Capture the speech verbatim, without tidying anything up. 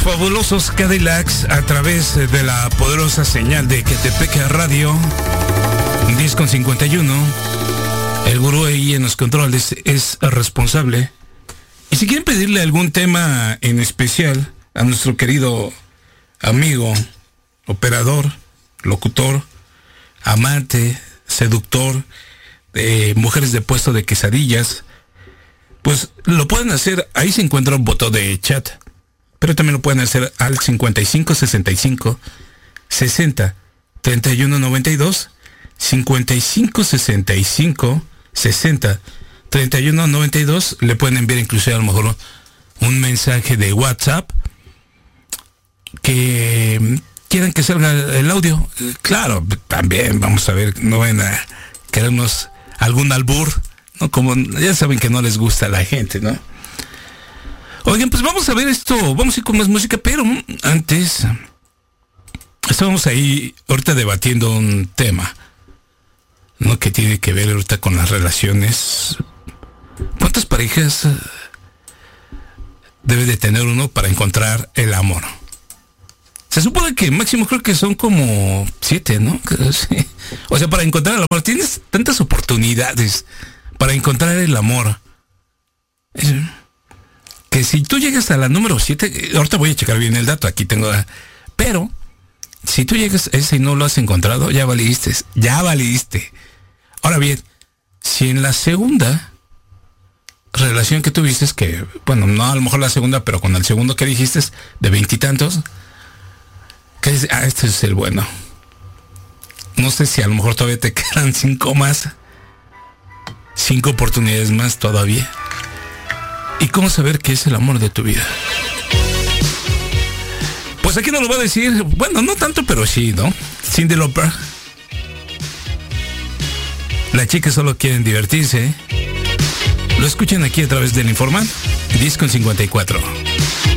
fabulosos Cadillacs a través de la poderosa señal de Ecatepec Radio, diez con cincuenta y uno. El gurú ahí en los controles es responsable. Y si quieren pedirle algún tema en especial a nuestro querido amigo, operador, locutor, amante, seductor de mujeres de puesto de quesadillas, pues lo pueden hacer. Ahí se encuentra un botón de chat, pero también lo pueden hacer al cincuenta y cinco sesenta y cinco sesenta treinta y uno noventa y dos, cincuenta y cinco sesenta y cinco sesenta treinta y uno noventa y dos. Le pueden enviar inclusive a lo mejor un mensaje de WhatsApp que quieran que salga el audio. Claro, también vamos a ver, no van a querernos algún albur, ¿no? Como ya saben que no les gusta a la gente, ¿no? Oigan, pues vamos a ver esto, vamos a ir con más música, pero antes estábamos ahí ahorita debatiendo un tema, ¿no? Que tiene que ver ahorita con las relaciones. ¿Cuántas parejas debe de tener uno para encontrar el amor? Se supone que máximo creo que son como siete, ¿no? Sí. O sea, para encontrar el amor tienes tantas oportunidades para encontrar el amor, es que si tú llegas a la número siete, ahorita voy a checar bien el dato, aquí tengo, pero si tú llegas a ese y no lo has encontrado, ya valiste, ya valiste. Ahora bien, si en la segunda relación que tuviste, que, bueno, no a lo mejor la segunda, pero con el segundo que dijiste, de veintitantos, que dices, ah, este es el bueno. No sé si a lo mejor todavía te quedan cinco más, cinco oportunidades más todavía. ¿Y cómo saber qué es el amor de tu vida? Pues aquí nos lo va a decir, bueno, no tanto, pero sí, ¿no? Cyndi Lauper. Las chicas solo quieren divertirse, ¿eh? Lo escuchan aquí a través del Informal, diez con cincuenta y cuatro.